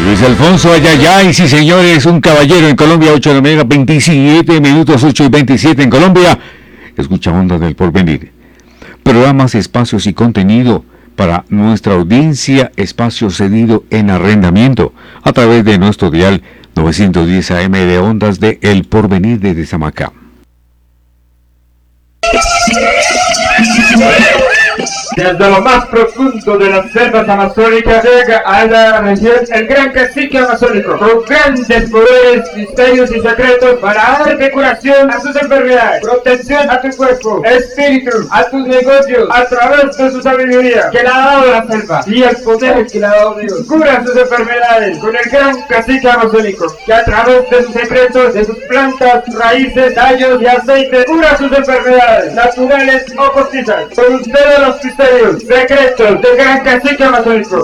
Luis Alfonso Ayayay, sí señores, un caballero en Colombia, 8 de la mañana, 27 minutos, 8 y 27 en Colombia. Escucha Onda del Porvenir. Programas, espacios y contenido para nuestra audiencia, espacio cedido en arrendamiento a través de nuestro dial 910 AM de Ondas de El Porvenir desde Samacá. Desde lo más profundo de las selvas amazónicas llega a la región el gran cacique amazónico, con grandes poderes, misterios y secretos para darte curación a sus enfermedades, protección a tu cuerpo, espíritu, a tus negocios, a través de su sabiduría que le ha dado la selva y el poder que le ha dado Dios. Cura sus enfermedades con el gran cacique amazónico, que a través de sus secretos, de sus plantas, raíces, tallos y aceites, cura sus enfermedades, naturales o postizas. Con ustedes los misterios, secretos del gran cacique amazónico.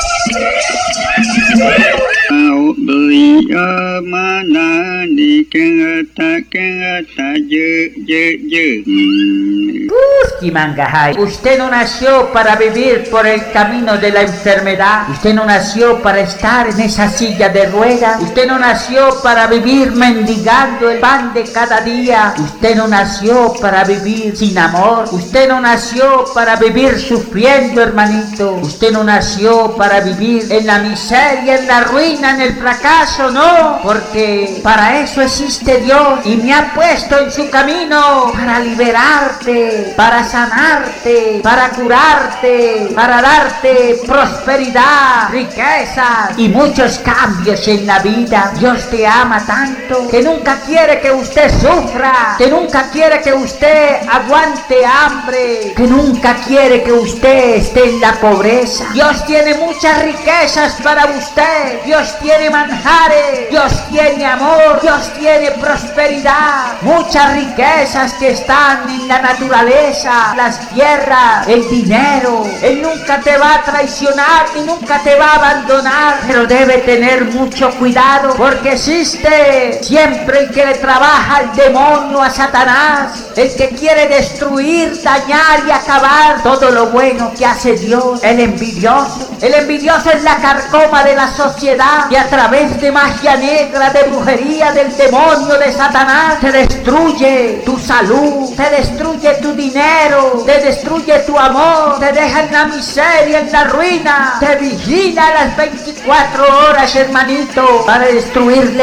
Mangajay, usted no nació para vivir por el camino de la enfermedad. Usted no nació para estar en esa silla de ruedas. Usted no nació para vivir mendigando el pan de cada día. Usted no nació para vivir sin amor. Usted no nació para vivir sufriendo, hermanito. Usted no nació para vivir en la miseria, en la ruina, en el fracaso, no. Porque para eso existe Dios y me ha puesto en su camino para liberarte, para sanarte, para curarte, para darte prosperidad, riquezas y muchos cambios en la vida. Dios te ama tanto que nunca quiere que usted sufra, que nunca quiere que usted aguante hambre, que nunca quiere que usted esté en la pobreza. Dios tiene muchas riquezas para usted. Dios tiene manjares, Dios tiene amor, Dios tiene prosperidad, muchas riquezas que están en la naturaleza, las tierras, el dinero. Él nunca te va a traicionar y nunca te va a abandonar, pero debe tener mucho cuidado porque existe siempre el que le trabaja al demonio, a Satanás, el que quiere destruir, dañar y acabar todo lo bueno que hace Dios. El envidioso es la carcoma de la sociedad y a través de magia negra, de brujería, del demonio, de Satanás, te destruye tu salud, te destruye tu dinero, te destruye tu amor, te deja en la miseria, en la ruina, te vigila a las 24 horas, hermanito, para destruirle